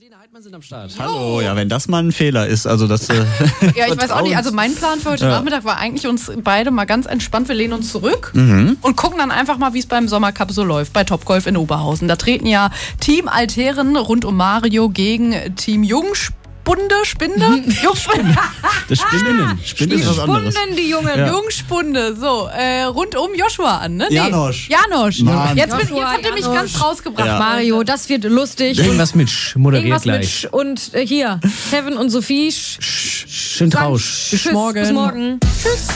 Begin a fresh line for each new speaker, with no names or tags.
Lena Heidmann sind am Start.
Hallo, ja, wenn das mal ein Fehler ist, also das...
Ja, ich weiß auch nicht, also mein Plan für heute Nachmittag war eigentlich, uns beide mal ganz entspannt, wir lehnen uns zurück und gucken dann einfach mal, wie es beim Sommercup so läuft, bei Topgolf in Oberhausen. Da treten ja Team Altherren rund um Mario gegen Team Jungspunde.
Das Spindinnen. Spinde ist was anderes.
Die Jungen. Ja. Jungspunde, so, rund um Joshua an, ne? Nee.
Janosch.
Mann. Jetzt habt ihr mich ganz rausgebracht.
Ja. Mario, das wird lustig.
Irgendwas mit Sch moderiert gleich.
Mit Sch und hier, Kevin und Sophie.
Schön Trausch.
Bis morgen.
Bis morgen.
Tschüss.